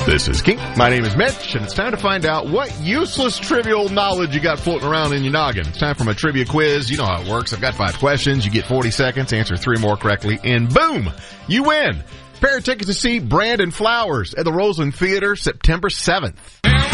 This is King. My name is Mitch, and it's time to find out what useless trivial knowledge you got floating around in your noggin. It's time for my trivia quiz. You know how it works. I've got 5 questions. You get 40 seconds, answer 3 more correctly, and boom, you win. Pair of tickets to see Brandon Flowers at the Roseland Theater September 7th.